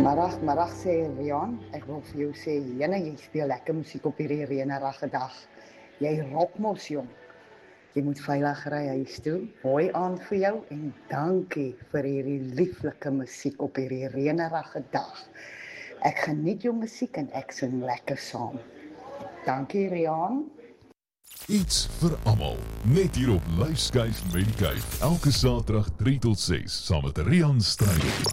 Middag sê Rian, ek wil vir jou sê, jene, jy speel lekker musiek op hierdie reënerige dag. Jy rock mos, jong. Jy moet veilig ry huis toe. Mooi aand vir jou en dankie vir hierdie lieflike musiek op hierdie reënerige dag. Ek geniet jou musiek en ek sing lekker saam. Dankie Rian. Iets vir almal, net hier op Lyfskyf met die Kuif. Elke Saterdag 3 tot 6, saam met Rian Strydom.